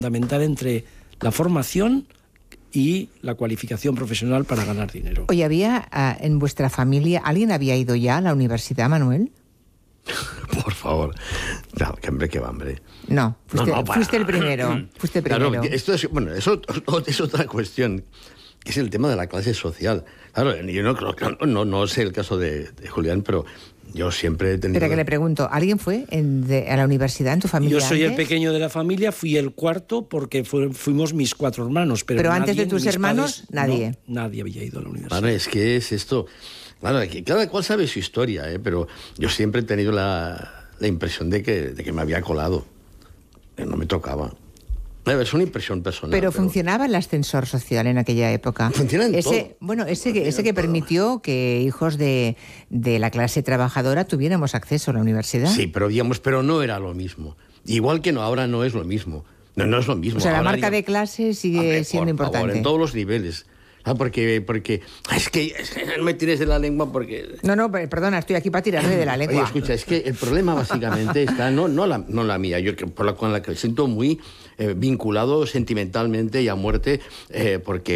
fundamental entre la formación y la cualificación profesional para ganar dinero. Oye, ¿había en vuestra familia, alguien había ido ya a la universidad, Manuel? Por favor. No, que hombre, que va, hombre. No, fuiste el primero. Fuiste el primero. Claro, esto es, bueno, eso es otra cuestión, que es el tema de la clase social. Claro, yo no creo, no sé el caso de Julián, pero yo siempre he tenido... Espera, que le pregunto, ¿alguien fue a la universidad en tu familia? Yo soy antes? el pequeño de la familia, fui el cuarto porque fuimos mis 4 hermanos. Pero antes de tus hermanos, nadie. No, nadie había ido a la universidad. Claro, es que es esto... Claro, cada cual sabe su historia, pero yo siempre he tenido la impresión de que me había colado. No me tocaba. Es una impresión personal. Pero funcionaba el ascensor social en aquella época. Funciona en todo. Bueno, ese que permitió que hijos de la clase trabajadora tuviéramos acceso a la universidad. Sí, pero no era lo mismo. Igual que ahora no es lo mismo. No es lo mismo. O sea, ahora la marca de clase sigue siendo importante. Favor, en todos los niveles. Porque es que no me tires de la lengua porque... No, perdona, estoy aquí para tirarme de la lengua. Oye, escucha, es que el problema básicamente está, no la mía, yo con la que me siento muy vinculado sentimentalmente y a muerte, porque